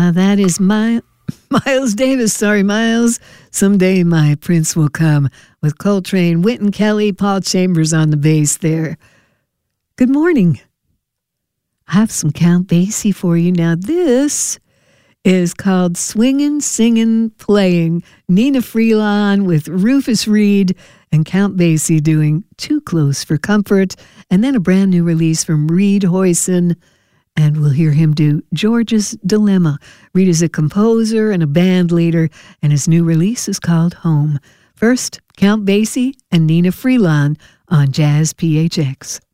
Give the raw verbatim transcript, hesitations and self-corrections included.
Uh, that is my Miles Davis. Sorry, Miles. Someday my prince will come with Coltrane, Wynton Kelly, Paul Chambers on the bass there. Good morning. I have some Count Basie for you. Now, this is called Swingin', Singin', Playing. Nina Freelon with Rufus Reid and Count Basie doing Too Close for Comfort. And then a brand new release from Reed Hoyson. And we'll hear him do George's Dilemma. Reed is a composer and a band leader, and his new release is called Home. First, Count Basie and Nina Freelon on Jazz P H X.